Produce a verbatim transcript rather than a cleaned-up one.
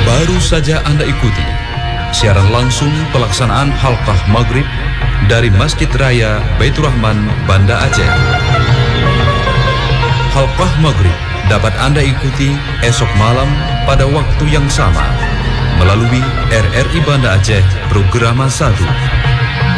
Baru saja Anda ikuti siaran langsung pelaksanaan halqah maghrib dari Masjid Raya Baitur Rahman, Banda Aceh. Halqah maghrib dapat Anda ikuti esok malam pada waktu yang sama melalui R R I Banda Aceh Programa satu.